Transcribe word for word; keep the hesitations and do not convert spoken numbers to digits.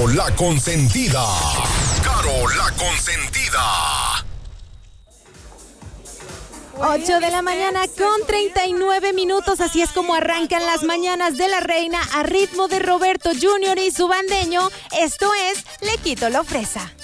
Caro la Consentida. Caro la Consentida. ocho de la mañana con treinta y nueve minutos, así es como arrancan las mañanas de la reina a ritmo de Roberto junior y su bandeño. Esto es Le Quito lo Fresa.